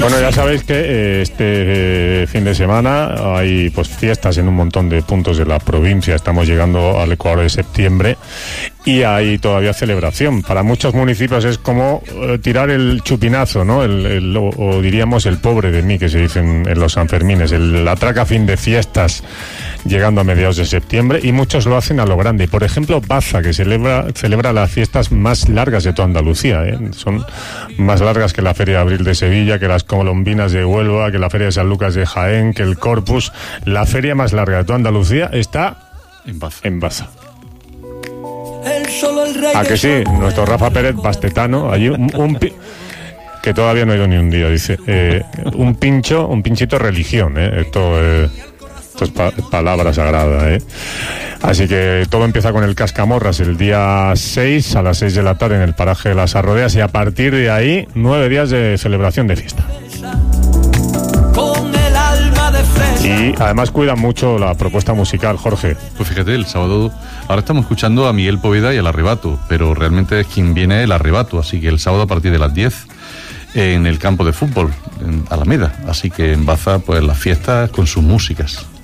Bueno, ya sabéis que este fin de semana hay pues fiestas en un montón de puntos de la provincia. Estamos llegando al Ecuador de septiembre y hay todavía celebración. Para muchos municipios es como tirar el chupinazo, ¿no? O diríamos el pobre de mí, que se dice en los Sanfermines, el atraca fin de fiestas llegando a mediados de septiembre, y muchos lo hacen a lo grande. Por ejemplo, Baza, que celebra las fiestas más largas de toda Andalucía, ¿eh? Son más largas que la Feria de Abril de Sevilla, que las Colombinas de Huelva, que la Feria de San Lucas de Jaén, que el Corpus. La feria más larga de toda Andalucía está en Baza. ¿A que sí? Nuestro Rafa Pérez Bastetano, allí que todavía no ha ido ni un día, dice. Un pinchito religión, esto es palabra sagrada, Así que todo empieza con el Cascamorras el día 6 a las 6 de la tarde en el paraje de las Arrodeas, y a partir de ahí 9 días de celebración de fiesta. Y además cuidan mucho la propuesta musical, Jorge. Pues fíjate, el sábado ahora estamos escuchando a Miguel Poveda y el Arrebato, pero realmente es quien viene el Arrebato, así que el sábado a partir de las 10 en el campo de fútbol, en Alameda. Así que en Baza, pues las fiestas con sus músicas.